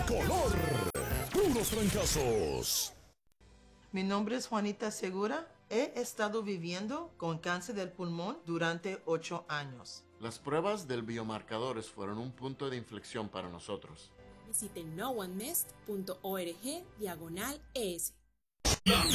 color. Puros trancazos. Mi nombre es Juanita Segura. He estado viviendo con cáncer del pulmón durante 8 años. Las pruebas del biomarcadores fueron un punto de inflexión para nosotros. Visite noonemessed.org/ES.